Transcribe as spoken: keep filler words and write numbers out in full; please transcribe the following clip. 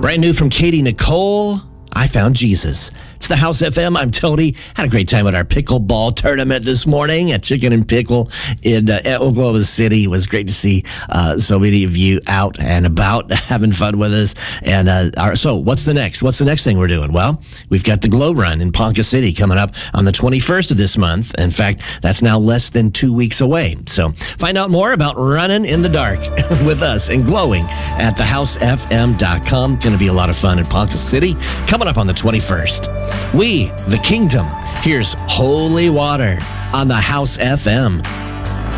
Brand new from Katie Nicole, I Found Jesus. It's the House F M. I'm Tony. Had a great time at our pickleball tournament this morning at Chicken and Pickle in uh, Oklahoma City. It was great to see uh, so many of you out and about having fun with us. And uh, our, so what's the next? What's the next thing we're doing? Well, we've got the Glow Run in Ponca City coming up on the twenty-first of this month. In fact, that's now less than two weeks away. So find out more about running in the dark with us and glowing at the house f m dot com. It's going to be a lot of fun in Ponca City coming up on the twenty-first. We, the Kingdom, here's Holy Water on the House F M.